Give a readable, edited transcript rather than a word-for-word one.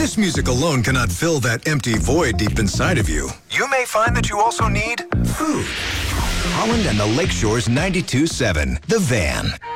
this music alone cannot fill that empty void deep inside of you, you may find that you also need food. Holland and the Lakeshore's 92.7, The Van.